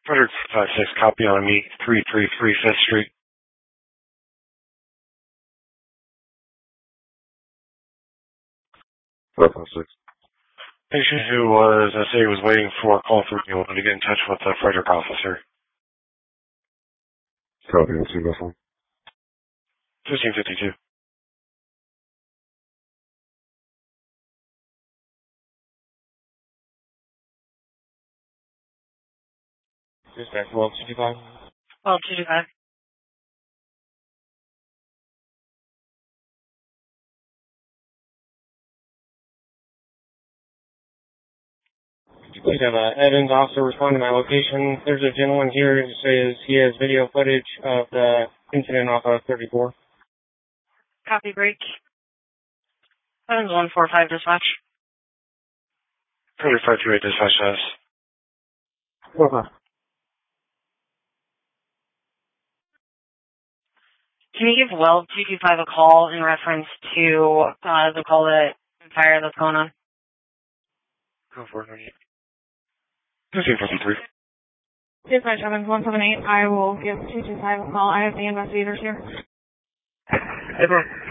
Frederick 56, copy on me, 333 5th Street. 556. Patient who was, say, was waiting for a call from you, wanted to get in touch with the Frederick officer. Copy on C-bus line. 1552. Dispatch 1225. 1225. Please have Evans officer respond to my location. There's a gentleman here who says he has video footage of the incident off of 34. Copy break. Evans 145 dispatch. Frederick 528 dispatch us. 45. Can you give Weld 225 a call in reference to the call that fire that's going on? Go for it. 1553. Dispatch Evans 178. I will give 225 a call. I have the investigators here. Hey, bro.